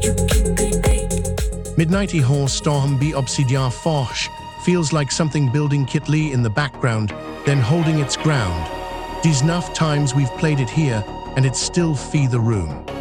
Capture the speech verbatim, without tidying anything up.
Midnighty Horse Storm B Obsidian Forge feels like something building Kitli in the background, then holding its ground. These enough times we've played it here, and it's still fee the room.